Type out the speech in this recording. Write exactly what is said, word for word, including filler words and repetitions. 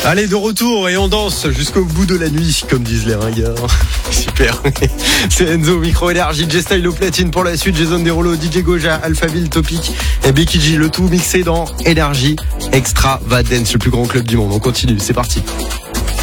Allez, de retour et on danse jusqu'au bout de la nuit, comme disent les ringards. Super. C'est Enzo, Micro Énergie, J-Style au platine pour la suite, Jason Derulo, D J Goja, Alphaville, Topic et Becky G. Le tout mixé dans Énergie Extravagance, le plus grand club du monde. On continue, c'est parti.